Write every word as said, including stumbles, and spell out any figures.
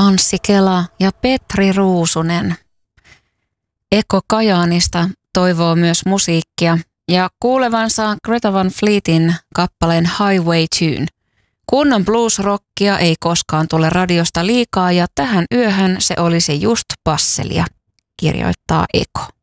Anssi Kela ja Petri Ruusunen. Eko Kajaanista toivoo myös musiikkia ja kuulevansa Greta Van Fleetin kappaleen Highway Tune. Kunnon blues-rockia ei koskaan tule radiosta liikaa ja tähän yöhön se olisi just passelia, kirjoittaa Eko.